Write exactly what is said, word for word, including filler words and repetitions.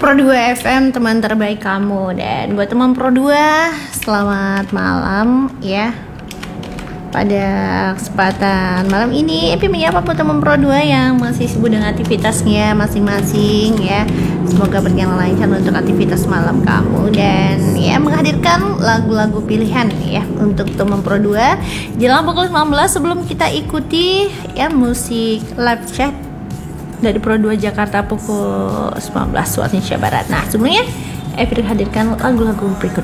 Pro dua F M, teman terbaik kamu. Dan buat teman Pro dua, selamat malam ya. Pada kesempatan malam ini, Epi menyapa buat teman Pro dua yang masih sibuk dengan aktivitasnya masing-masing ya. Semoga berjalan lancar untuk aktivitas malam kamu. Dan ya, menghadirkan lagu-lagu pilihan ya untuk teman Pro dua jelang pukul sembilan belas, sebelum kita ikuti ya musik live chat dari Pro dua Jakarta pukul sembilan belas waktu Indonesia Barat. Nah, sebelumnya Epi hadirkan lagu-lagu berikut